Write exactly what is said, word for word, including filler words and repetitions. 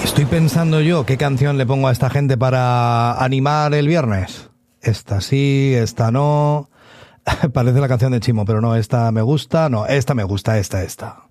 Estoy pensando yo qué canción le pongo a esta gente para animar el viernes. Esta sí, esta no. Parece la canción de Chimo, pero no, esta me gusta, no, esta me gusta, esta, esta.